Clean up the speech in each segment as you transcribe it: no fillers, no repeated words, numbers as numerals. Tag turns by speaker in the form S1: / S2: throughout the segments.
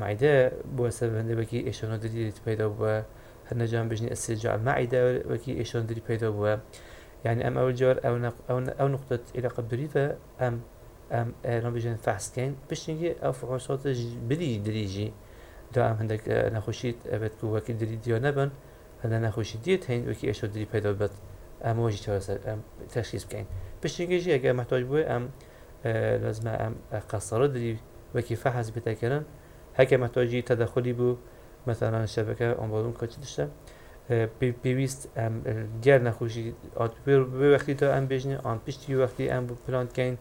S1: معده بو سبب هنده وكي إيشان دليل پیدا بوا هنده جان بجني استرجاع المعده وكي إيشان دليل پیدا بوا يعني ام اول جار او نقطة الى قبضري ام نبجن فحص كين بشنجي او فحوصات بدي دريجي دا ام هندك نخوشيت ابد وكي دري ديو نبن هنده نخوشي ديت هين وكي إيشان دليل پیدا بد ام واجي ام تشخيص كين بشنجي جي اگر محتاج بوا ام لازم ام قصرات دري وكي فحص بتاكرن هكا محتاجي تدخلي بو مثلا شبكة انبادون كاتش دشتا بيويست ام جار نخوشي آت بي وقتی تا ام بجنه آن پشتی وقتی ام بو پلان کن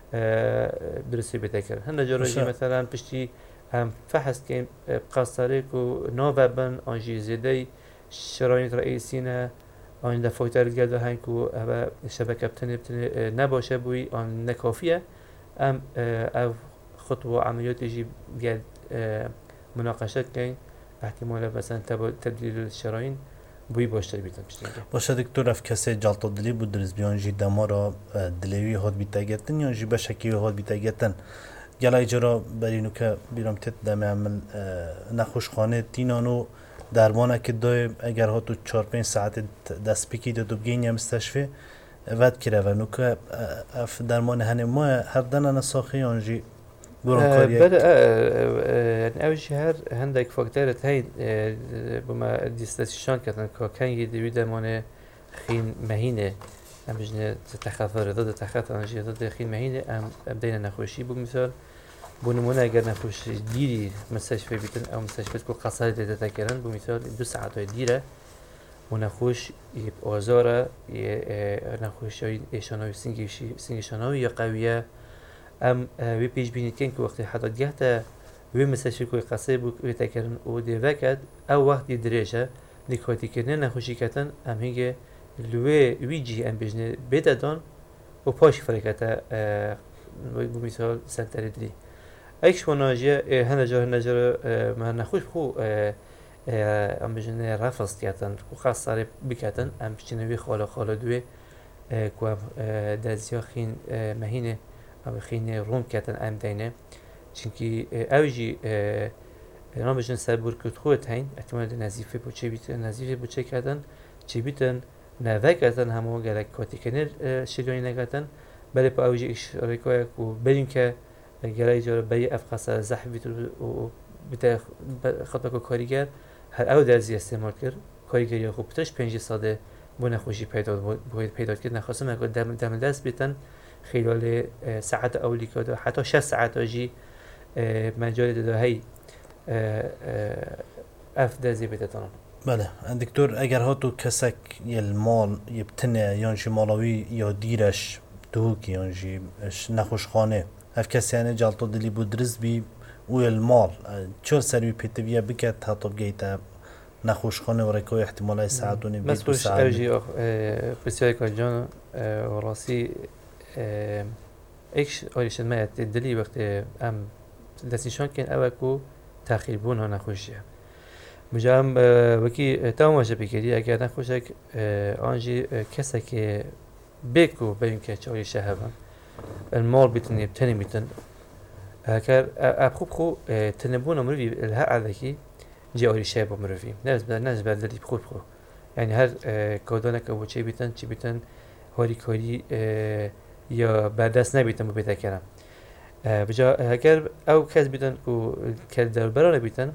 S1: درستی بتاكرن هنده جاراجي مثلا پشتی ام فحص کن قصره کو نوابن آنجي زيده شرايط رئيسينه آن دفاعتر گرده هنگ کو شبکه بتنه نباشه بوی آن نکافیه ام او خطوة عمليات يجي قاعد مناقشات كاين احتمال مثلا تبديل الشرايين بوي باشتر بيتن بشتنجي
S2: باشه دكتور اف کسی جلطه دلی بود درز بیان جی دمارا دلوی هاد بیتاگتن یا جی بشکی هاد بیتاگتن گلای جرا برینو که بیرام تت دم عمل نخوشخانه تینانو درمانه که دای اگر هاتو 4-5 ساعت دست بکی دو بگین مستشفی ود کرده و نوکه اف درمان هنه ما هر دنه نساخی آنجی
S1: بله يعني أول شيء هندك فاكتورات هاي بما ديستاتيشان كتن كان يدوي دمانه خين مهينة أم بجنة تخاطر ضد تخاطر أنجي ضد خين مهينة أم بدينا نخوشي بمثال بنمونه اگر نخوشي ديري مستشفى بيتن أو مستشفى كل قصائد تتذكرن بمثال 2 ساعات ديره ونخوش آزاره نخوش إيشانوي سنگشانوي يا قوية ام وی پیش بینید کن که وقتی حتی گهتا وی مسافر کوی قصه بود وی تکرن او دیوکد او وقتی دریجه نکاتی کنه نخوشی کتن ام هنگه لوی وی جی ام بجنه بدادان و پاش فرکتا بمیثال سنتر دلی ایکش وناجیه هنجار ما نخوش خو ام بجنه رفض کتن و خاصه بکتن ام بجنه وی خاله دوی که دزیا خین مهینه او خینه روم کتن ام دینه چونکی اوجی نامشون سربور کت خود هین احتمال نزیفه بچه بیتن نزیفه بچه کردن چه بیتن نوک کردن همون گلک کاتی کنر شیلونی نکردن بله با اوجی اشاره که بریم که گلای جاره بی افقاس زحف بیتر و بیت خطا که کاریگر هر او درزی استعمال کرد کاریگری خوب بترش 5 ساده بونه خوشی پیدا کرد نخواستم اگر دم دست بیتن خلال ساعات اولی که حتی 6 ساعت آجی مجال دهی افضل زیبتتان.
S2: بله دکتر اگر هاتو کسک یل مال یبتنه یانجی مالوی یا دیرش تو کی یانجی نخوشخانه اف کسی یعنی جلطه دلی بود درز بی و یل مال چه سری پیتویا بکت حتی بگیت نخوشخانه و رکوی احتمالی ساعتونی بیت و
S1: ساعت. مسئول اوجی بسیاری کجان و راسی ایکش آریشن میاد دلی وقتی ام دستیشان کن اوکو تأخیر بون ها نخوشیه مجام وکی تماشا بکری اگر نخوشک آنجی کسی که بیکو بیم که چه آریشه هستن المال بیتنی بتنی بیتن اگر اب خو تنبون مروی الها عذکی جی آریشه با مروی ناز بدلی بخود خو يعني هر کودانک او چه بیتن چی بیتن هاری کاری یا بردست نبیتن با بیتا کرم بجا اگر او کس بیتن که در برانه بیتن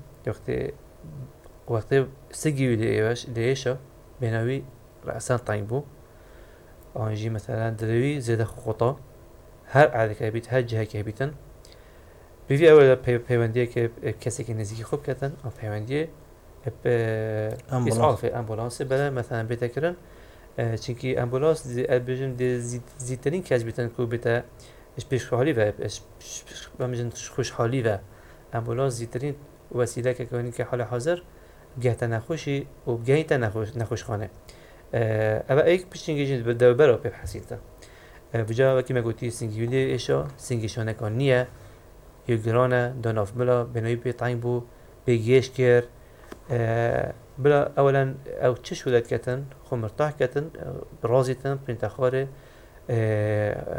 S1: وقتی سگیوی لیشا بیناوی رأسان طایم بو آنجی مثلا دروی زیده خطا هر عدد بیت هر جهه که بیتن بیوی اول پیوندیه که کسی که نزدیکی خوب کردن آن پیوندیه اسعاف امبولانس بله مثلا بیتا کرن چونکی امبولانس بجن زیدترین کس بیتن که بیتا اش خوشحالی و بمجن خوشحالی و امبولانس زیدترین وسیله که کنی که حال حاضر گهت نخوشی و گهت نخوش خانه اما ایک پیشنگی جند به دوباره رو بحثیدن بجا وکی مگوتی سنگیولی ایشا سنگیشانه کن نیه یا گرانه داناف بلا بنوی بی طعیم بو بگیش کر بلا اولا او چه شدت کتن خو مرتاح کتن رازیتن پرینتخاره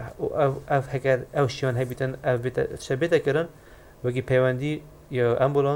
S1: او هکر او شیان هی بیتن او بیت شبیت کرن وکی پیوندی یا امبولانس